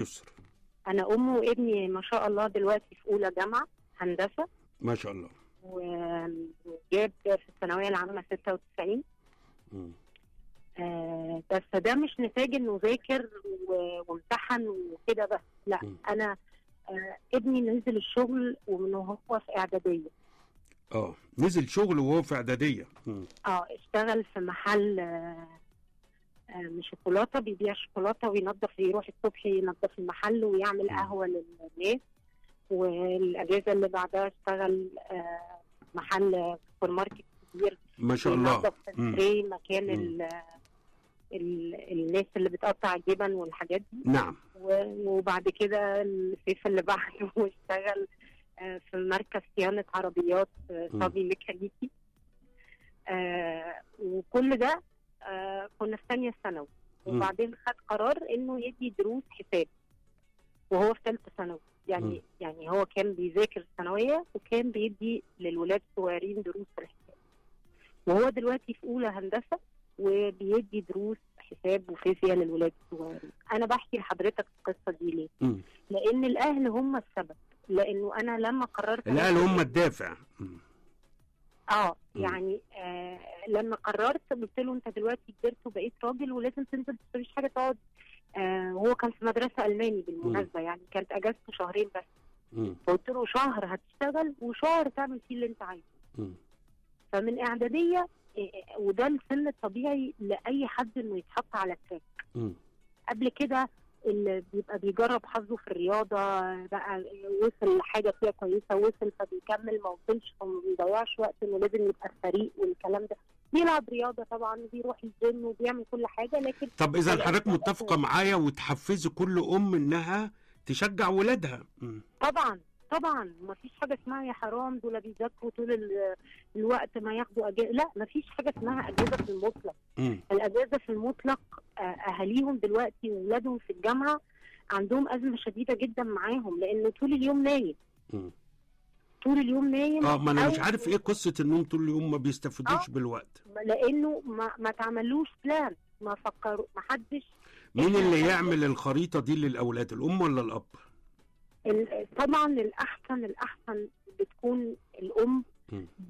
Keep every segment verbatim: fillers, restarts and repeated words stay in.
الاسره. انا ام وابني ما شاء الله دلوقتي في اولى جامعه هندسه ما شاء الله. وجاب في الثانويه العامه ستة وتسعين. مم. آه بس ده مش نتاج انه ذاكر وامتحن وكده بس، لا. م. انا آه ابني نزل الشغل ومن هو في اعداديه. اه نزل شغل وهو في اعداديه. اه اشتغل في محل آه آه مش شوكولاته، بيبيع شوكولاته وينظف، يروح الصبح ينظف المحل ويعمل م. قهوه للناس. والاجازه اللي بعدها اشتغل آه محل سوبر ماركت كبير ما شاء الله، ينظف في مكان ال ال الناس اللي بتقطع الجبن والحاجات دي. نعم. وبعد كده الصيف اللي بعده اشتغل في مركز صيانه عربيات صبي ميكانيكي. آه وكل ده آه كنا في ثانيه ثانوي، وبعدين خد قرار انه يدي دروس حساب وهو في ثالثه ثانوي. يعني م. يعني هو كان بيذاكر الثانويه وكان بيدي للولاد الصغيرين دروس في الحساب، وهو دلوقتي في اولى هندسه وبيدي دروس حساب وفيزياء للولاد الصغيرين. انا بحكي لحضرتك القصه دي ليه؟ م. لان الاهل هم السبب، لانه انا لما قررت الاهل هم الدافع. اه يعني آه لما قررت قلت له انت دلوقتي كبرت وبقيت راجل ولازم تنزل تشتريش حاجه تقعد. آه هو كان في مدرسه الماني بالمناسبه، م. يعني كانت اجازته شهرين بس. قلت له شهر هتشتغل وشهر تعمل فيه اللي انت عايزه. فمن اعداديه، وده السن الطبيعي لاي حد انه يتحط على التراك. قبل كده اللي بيبقى بيجرب حظه في الرياضه بقى وصل لحاجه فيها كويسه وصل فبيكمل، ما وصلش فما بيضيعش وقت انه لازم يبقى فريق والكلام ده. بيلعب رياضه طبعا وبيروح الجيم وبيعمل كل حاجه. لكن طب اذا حضرتك متفقه معايا وتحفزي كل ام انها تشجع ولادها. طبعا طبعا ما فيش حاجه اسمها يا حرام دول بيذاكروا طول الوقت ما ياخدوا اجازه، لا ما فيش حاجه اسمها اجازه في المطلق. م. الاجازه في المطلق اهاليهم دلوقتي واولادهم في الجامعه عندهم ازمه شديده جدا معاهم، لانه طول اليوم نايم. م. طول اليوم نايم. اه ما انا مش عارف ايه قصه النوم طول اليوم، ما بيستفيدوش آه بالوقت لانه ما ما تعملوش بلان، ما فكروا، ما حدش. مين اللي يعمل الخريطه دي للاولاد، الام ولا الاب؟ طبعا الاحسن الاحسن بتكون الام ب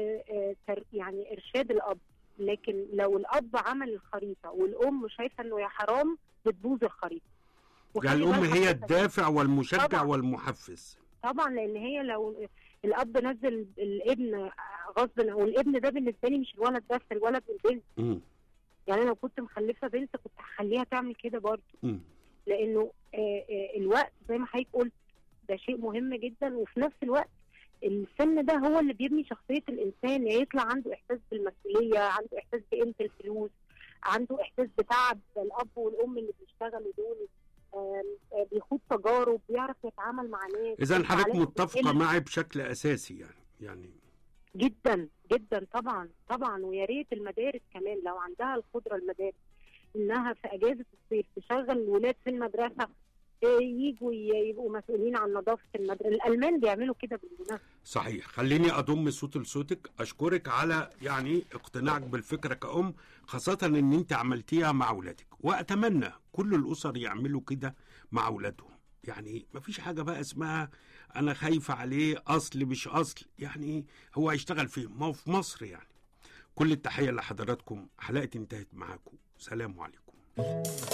يعني ارشاد الاب، لكن لو الاب عمل الخريطه والام شايفه انه يا حرام بتبوظ الخريطه. يعني الام هي الدافع والمشجع طبعًا والمحفز. طبعا لان هي لو الاب نزل الابن غصب، والابن ده بالنسبه لي مش الولد بس، الولد والبنت. م. يعني انا لو كنت مخلفه بنت كنت هخليها تعمل كده برضه، لانه آآ آآ الوقت زي ما حضرتك قلت ده شيء مهم جدا، وفي نفس الوقت السن ده هو اللي بيبني شخصيه الانسان. يعني يطلع عنده احساس بالمسؤوليه، عنده احساس بقيمه الفلوس، عنده احساس بتعب الاب والام اللي بيشتغلوا دول، بيخوض تجارب، بيعرف يتعامل مع ناس. اذا حضرتك متفقه معي بشكل اساسي يعني يعني جدا جدا طبعا طبعا. ويا ريت المدارس كمان لو عندها القدره المدارس انها في اجازه الصيف تشغل الولاد في المدرسه ييجوا يبقوا مسؤولين عن نظافه المدرسه. الالمان بيعملوا كده بالمناسبه. صحيح. خليني اضم صوت لصوتك، اشكرك على يعني اقتناعك بالفكره كأم، خاصه ان انت عملتيها مع اولادك، واتمنى كل الاسر يعملوا كده مع اولادهم. يعني مفيش حاجه بقى اسمها انا خايفه عليه اصل مش اصل، يعني هو هيشتغل فين؟ ما هو في مصر يعني. كل التحيه لحضراتكم، حلقتي انتهت معاكم، سلام عليكم.